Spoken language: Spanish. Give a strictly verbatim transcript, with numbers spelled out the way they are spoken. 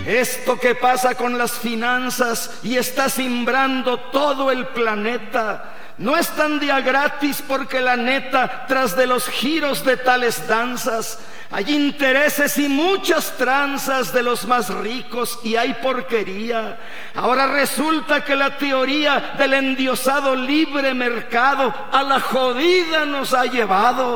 Esto que pasa con las finanzas y está simbrando todo el planeta, no es tan día gratis, porque la neta, tras de los giros de tales danzas, hay intereses y muchas tranzas de los más ricos, y hay porquería. Ahora resulta que la teoría del endiosado libre mercado a la jodida nos ha llevado.